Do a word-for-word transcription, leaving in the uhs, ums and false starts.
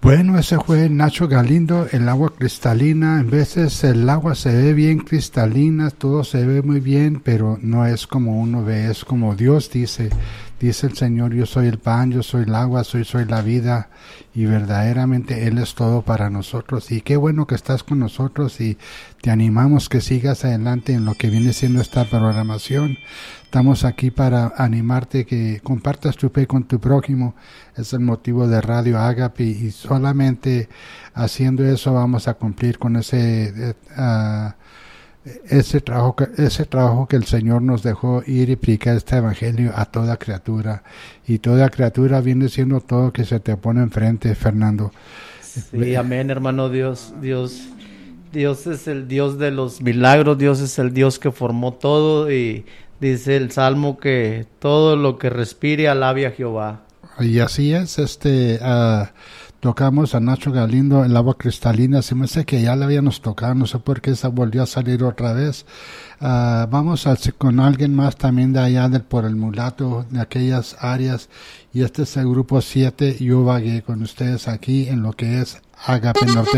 Bueno, ese fue Nacho Galindo, el agua cristalina. En veces el agua se ve bien cristalina, todo se ve muy bien, pero no es como uno ve, es como Dios dice. Dice el Señor, yo soy el pan, yo soy el agua, soy, soy la vida, y verdaderamente Él es todo para nosotros. Y qué bueno que estás con nosotros, y te animamos que sigas adelante en lo que viene siendo esta programación. Estamos aquí para animarte que compartas tu fe con tu prójimo. Es el motivo de Radio Agape, y solamente haciendo eso vamos a cumplir con ese uh, ese trabajo que, ese trabajo que el Señor nos dejó, ir y predicar este evangelio a toda criatura. Y toda criatura viene siendo todo que se te pone enfrente, Fernando. Sí, amén, hermano. Dios, Dios, Dios es el Dios de los milagros. Dios es el Dios que formó todo, y dice el Salmo que todo lo que respire alabe a Jehová. Y así es, este, uh, tocamos a Nacho Galindo, el agua cristalina. Se me hace que ya le habíamos tocado, no sé por qué se volvió a salir otra vez. Uh, vamos a, con alguien más también de allá del, por el Mulato, de aquellas áreas, y este es el grupo siete. Yo vagué con ustedes aquí en lo que es Agape Norte.